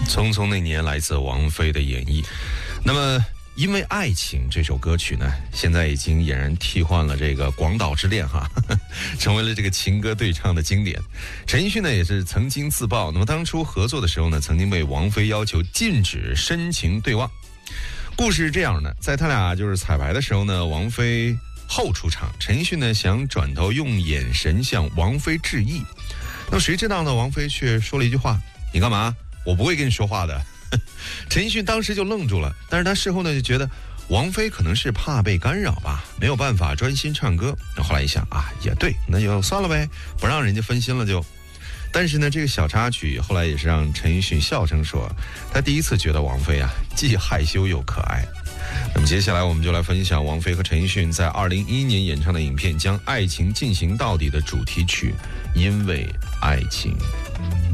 匆匆那年来自王菲的演绎。那么因为爱情这首歌曲呢，现在已经俨然替换了这个广岛之恋成为了这个情歌对唱的经典。陈奕迅呢也是曾经自曝，那么当初合作的时候呢，曾经被王菲要求禁止深情对望。故事是这样的，在他俩就是彩排的时候呢，王菲后出场，陈奕迅呢想转头用眼神向王菲致意，那么谁知道呢，王菲却说了一句话：你干嘛？我不会跟你说话的。陈奕迅当时就愣住了，但是他事后呢就觉得王菲可能是怕被干扰吧，没有办法专心唱歌。后来一想也对，那就算了呗，不让人家分心了就。但是呢，这个小插曲后来也是让陈奕迅笑称说，他第一次觉得王菲既害羞又可爱。那么接下来我们就来分享王菲和陈奕迅在2011年演唱的影片《将爱情进行到底》的主题曲《因为爱情》。